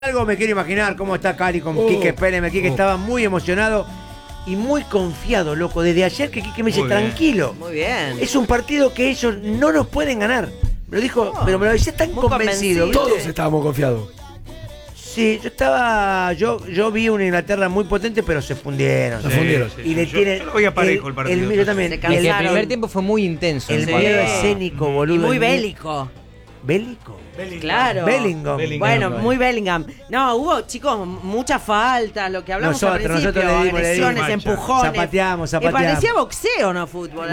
Algo me quiero imaginar cómo está Cali con Quique Pérez. Quique estaba muy emocionado y muy confiado, loco. Desde ayer que Quique me dice, tranquilo. Muy bien. Es un partido que ellos no nos pueden ganar. Me lo dijo, pero me lo decía tan convencido. Todos estábamos confiados. Sí, yo vi una Inglaterra muy potente, pero se fundieron. Se fundieron. Y le tienen. Yo lo veía parejo el partido. Yo también. Se Y el primer tiempo fue muy intenso. El miedo escénico, boludo. Y muy bélico. ¿Bélico? Claro. Bellingham. Bueno, muy Bellingham. No, hubo, chicos, mucha falta, lo que hablamos al principio, nosotros le dimos agresiones, empujones. Zapateamos. Me parecía boxeo, no fútbol.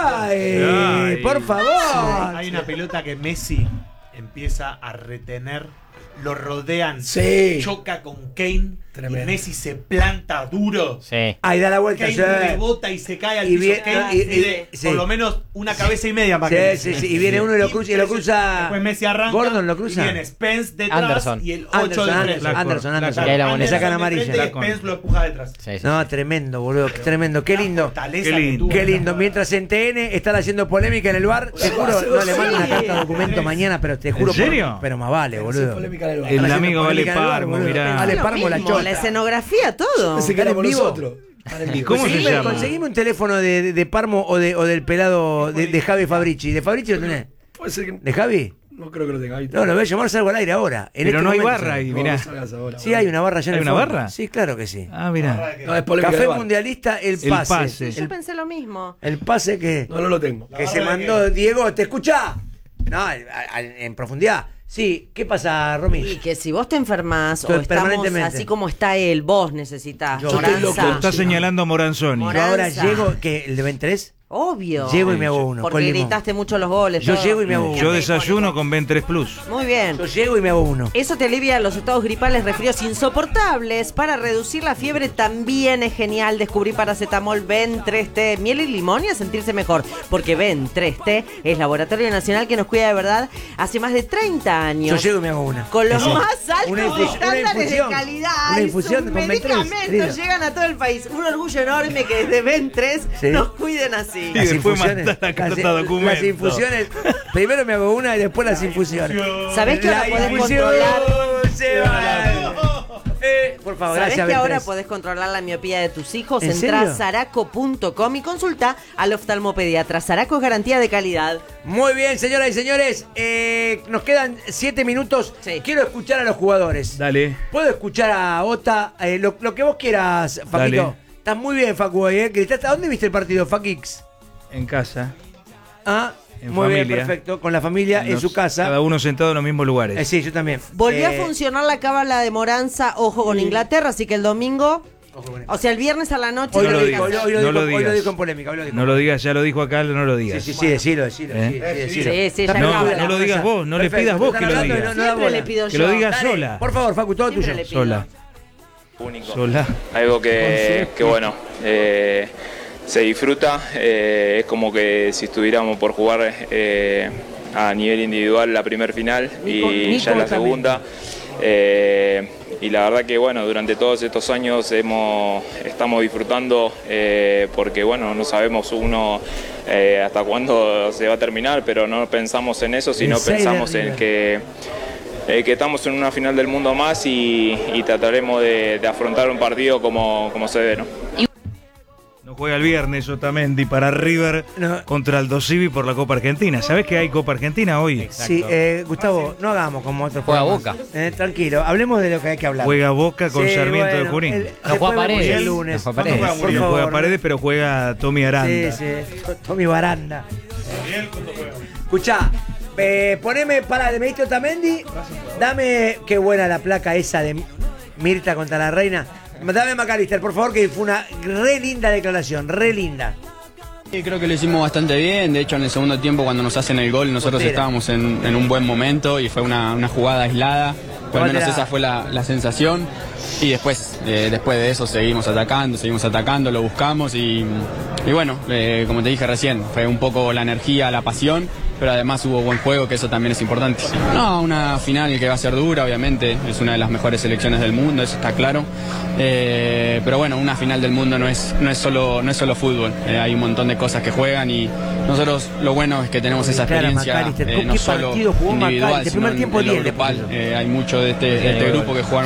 ¡Ay! ¡Por favor! Hay una pelota que Messi empieza a retener, lo rodean, Sí. choca con Kane, Tremendo. y Messi se planta duro. Sí. Ahí da la vuelta. Kane Sí. rebota y se cae al Y piso. bien- Kane y- de sí. por lo menos una cabeza y media para que Sí. Y viene uno y lo cruza. Después Messi arranca. Gordon lo cruza. Y viene Spence detrás Anderson. y el 8 de frente. Anderson. Y ahí la Le sacan de amarilla. frente y Spence lo empuja detrás. Sí, sí. No, tremendo, boludo. Tremendo. Qué lindo. Fortaleza Qué que lindo. tuvo Qué esa lindo. jugada. Mientras en TN están haciendo polémica en el bar, te juro, no le mando una carta de documento mañana, pero te juro. ¿En serio? Pero más vale, boludo. Polémica en el bar. El Están amigo haciendo Vale polémica en el bar, Parmo, boludo. mirá. Vale Lo Parmo la mismo, chota. la escenografía, todo. Pensé que éramos en vivo. nosotros. ¿Y cómo se llama? Conseguime un teléfono de Parmo o del pelado de Javi Fabrici. ¿De Fabrici lo tenés? Puede ser que. ¿De Javi? No creo que lo tenga ahí. No, lo voy a llamar, salgo al aire ahora. En Pero este no hay momento barra salgo. ahí, No, mirá. no salgas ahora. Sí, hay una barra ya en ¿Hay el una fondo. barra? Sí, claro que sí. Ah, mirá. No, es polémica Café del bar. Mundialista, el El pase. pase. Yo pensé lo mismo. El pase que No lo tengo. se mandó Diego. ¿Te escucha? No, en profundidad. Sí, ¿qué pasa, Romy? Y que si vos te enfermas o Estoy estamos permanentemente. así como está él, vos necesitas Yo estoy loco. Moranza. Está señalando a Moranzoni. Yo ahora Moranza. llego, que el de 23, Obvio. llego y me hago uno. Porque con limón. gritaste mucho los goles. Yo todo. llego y me hago uno. Yo desayuno con Ben3 Plus. Muy bien. Yo llego y me hago uno. Eso te alivia los estados gripales, resfríos insoportables. Para reducir la fiebre también es genial descubrir paracetamol Ben3T, miel y limón y a sentirse mejor. Porque Ben3T es Laboratorio Nacional que nos cuida de verdad hace más de 30 Yo años. llego y me hago una. Con los Sí. más altos Una estándares de infusión. calidad. Una y infusión sus con B3, medicamentos lindo. llegan a todo el país. Un orgullo enorme que desde Ben3 Sí. nos cuiden así. Y después mandar la carta documento. Las infusiones. Primero me hago una y después las infusiones. ¿Sabés que ahora La podés infusión controlar? se va. Por favor, ¿Sabés gracias, que ahora B3. podés controlar la miopía de tus hijos? ¿En Entrá a serio? Saraco.com y consulta al oftalmopediatra. Saraco es garantía de calidad. Muy bien, señoras y señores. Nos quedan 7 minutos. Sí. Quiero escuchar a los jugadores. Dale. ¿Puedo escuchar a Ota? Lo que vos quieras, Faquito. Dale. Estás muy bien, Facu. Gritaste. ¿A dónde viste el partido, Faquix? En casa. Ah, En muy bien, familia. perfecto. Con la familia en su casa. Cada uno sentado en los mismos lugares. Sí, yo también. Volvió a funcionar la cábala de Moranza, ojo con Inglaterra, así que el domingo, o sea, el viernes a la noche. Hoy No lo lo dijo, digas, hoy lo no dijo, lo hoy lo digas. dijo en polémica. Hoy lo dijo. No lo digas, ya lo dijo acá, no lo digas. Sí, decilo. ¿Eh? Decilo. Sí, ya No, cábala. no lo digas vos, no le pidas vos que lo Están hablando y digas. da Siempre bola. le pido Que yo. lo digas Dale, sola. Por favor, Facu, todo Siempre tuyo. le pido. Sola. Único. Sola. Algo que bueno, se disfruta. Es como que si estuviéramos por jugar a nivel individual la primer final y ya en la segunda. Y la verdad que bueno, durante todos estos años estamos disfrutando porque bueno, no sabemos uno hasta cuándo se va a terminar, pero no pensamos en eso, sino pensamos en que estamos en una final del mundo más y trataremos de afrontar un partido como se debe, ¿no? No juega el viernes Otamendi para River No. contra Aldo Civi por la Copa Argentina. ¿Sabés que hay Copa Argentina hoy? Sí, Gustavo, no hagamos como otros Juega programas. Boca. Tranquilo, hablemos de lo que hay que hablar. Juega Boca con Sí, Sarmiento de bueno, Junín. el- No después juega vemos Paredes. el lunes. No juega Paredes. Por No favor. juega Paredes, pero juega Tommy Aranda. Sí. Tommy Baranda. Escuchá, poneme, me diste Otamendi. Dame, qué buena la placa esa de Mirta contra la reina. Dame McAllister, por favor, que fue una re linda declaración, re linda. Sí, creo que lo hicimos bastante bien. De hecho, en el segundo tiempo, cuando nos hacen el gol, nosotros Botera. estábamos en un buen momento y fue una jugada aislada. O al menos Botera. esa fue la sensación. Y después de eso seguimos atacando, lo buscamos y bueno, como te dije recién, fue un poco la energía, la pasión pero además hubo buen juego, que eso también es importante. No, una final que va a ser dura, obviamente, es una de las mejores selecciones del mundo, eso está claro. Pero bueno, una final del mundo no es solo fútbol, hay un montón de cosas que juegan y nosotros lo bueno es que tenemos esa experiencia, no solo individual, sino en lo grupal. Hay mucho de este grupo que jugaron